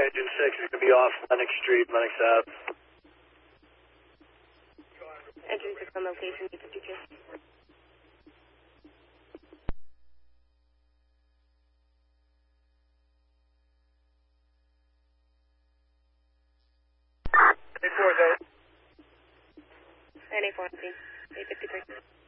Engine 6 is going to be off Lennox Street, Lennox Ave. Engine 6 on location, 852. A4 is out. And A4 on scene, 853.